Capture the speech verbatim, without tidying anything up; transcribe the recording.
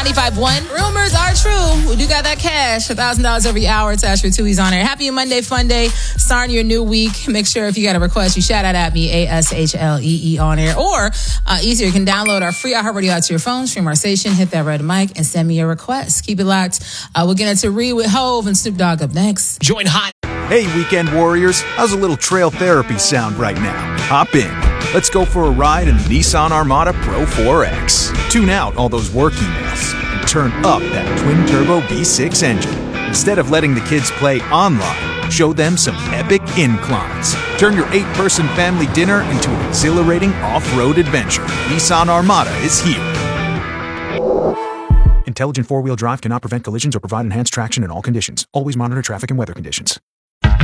ninety-five point one. Rumors are true. We do got that cash. one thousand dollars every hour. It's Asher Tui's on air. Happy Monday, fun day. Starting your new week. Make sure if you got a request, you shout out at me, A S H L E E on air. Or uh, easier, you can download our free iHeartRadio app to your phone, stream our station, hit that red mic, and send me your request. Keep it locked. Uh, we'll get into Read with Hove and Snoop Dogg up next. Join Hot. Hey, weekend warriors. How's a little trail therapy sound right now? Hop in. Let's go for a ride in the Nissan Armada Pro four X. Tune out all those work emails and turn up that twin-turbo V six engine. Instead of letting the kids play online, show them some epic inclines. Turn your eight-person family dinner into an exhilarating off-road adventure. Nissan Armada is here. Intelligent four-wheel drive cannot prevent collisions or provide enhanced traction in all conditions. Always monitor traffic and weather conditions.